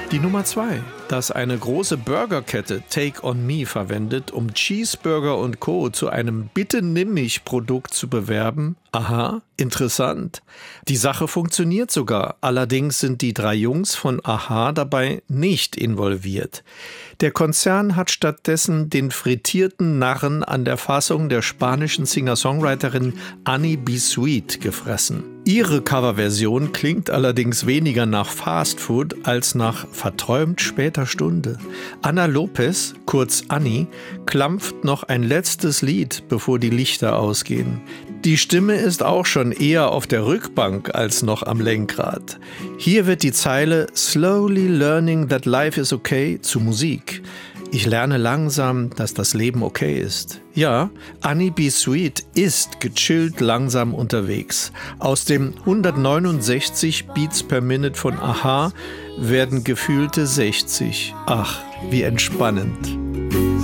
Die Nummer 2, dass eine große Burgerkette Take on Me verwendet, um Cheeseburger und Co. zu einem Bitte-Nimm-mich-Produkt zu bewerben. Aha, interessant. Die Sache funktioniert sogar. Allerdings sind die 3 Jungs von Aha dabei nicht involviert. Der Konzern hat stattdessen den frittierten Narren an der Fassung der spanischen Singer-Songwriterin Annie B. Sweet gefressen. Ihre Coverversion klingt allerdings weniger nach Fastfood als nach verträumt später Stunde. Ana Lopez, kurz Annie, klampft noch ein letztes Lied, bevor die Lichter ausgehen. Die Stimme ist auch schon eher auf der Rückbank als noch am Lenkrad. Hier wird die Zeile "Slowly learning that life is okay" zu Musik. Ich lerne langsam, dass das Leben okay ist. Ja, Annie B. Sweet ist gechillt langsam unterwegs. Aus dem 169 Beats per Minute von Aha werden gefühlte 60. Ach, wie entspannend.